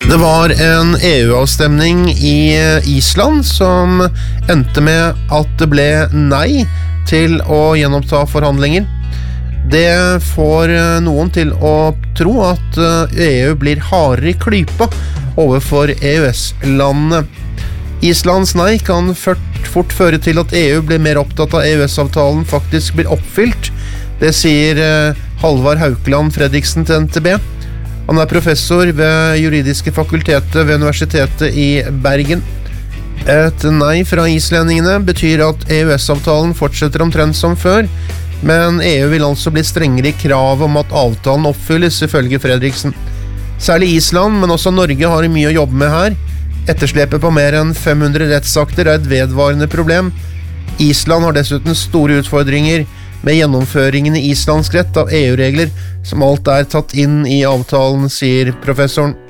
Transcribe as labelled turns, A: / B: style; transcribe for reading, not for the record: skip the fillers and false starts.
A: Det var en EU-avstemning i Island som endte med at det ble nei til å gjenoppta forhandlinger. Det får noen til å tro at EU blir hardere i klypa overfor EØS-landene. Islands nei kan fort føre til at EU blir mer opptatt av EØS-avtalen faktisk blir oppfylt. Det sier Halvard Haukeland Fredriksen til NTB. Han er professor ved juridiske fakultetet ved Universitetet i Bergen. Et nei fra islendingene betyr at EØS-avtalen fortsetter omtrent som før, men EU vil altså bli strengere i krav om at avtalen oppfylles, ifølge Fredriksen. Særlig Island, men også Norge har mye å jobbe med her. Etterslepet på mer enn 500 rettsakter er et vedvarende problem. Island har dessuten store utfordringer med gjennomføringen i islandsk rett av EU-regler, som alt er tatt inn i avtalen, sier professoren.